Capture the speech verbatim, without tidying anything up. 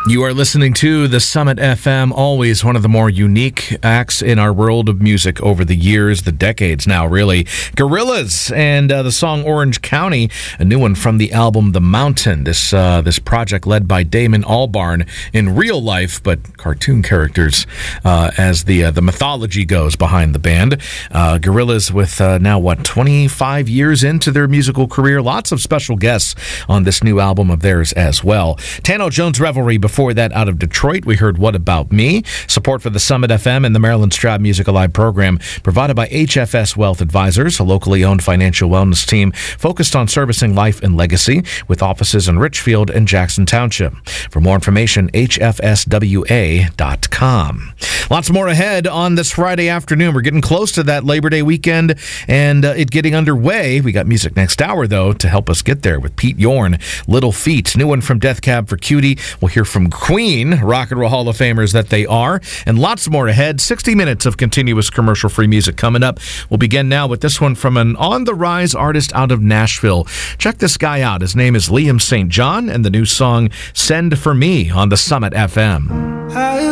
You are listening to the Summit F M, always one of the more unique acts in our world of music over the years, the decades now, really. Gorillaz and uh, the song Orange County, a new one from the album The Mountain. This uh, this project led by Damon Albarn in real life, but cartoon characters uh, as the uh, the mythology goes behind the band. Uh, Gorillaz with uh, now, what, twenty-five years into their musical career. Lots of special guests on this new album of theirs as well. Tano Jones Revelry before Before that, out of Detroit, we heard What About Me? Support for the Summit F M and the Maryland Stroud Music Alive program provided by H F S Wealth Advisors, a locally owned financial wellness team focused on servicing life and legacy with offices in Richfield and Jackson Township. For more information, H F S W A dot com. Lots more ahead on this Friday afternoon. We're getting close to that Labor Day weekend and uh, it getting underway. We got music next hour, though, to help us get there with Pete Yorn, Little Feet. New one from Death Cab for Cutie. We'll hear from Queen, Rock and Roll Hall of Famers that they are, and lots more ahead. sixty minutes of continuous commercial-free music coming up. We'll begin now with this one from an on-the-rise artist out of Nashville. Check this guy out. His name is Liam Saint John, and the new song, Send For Me, on the Summit F M.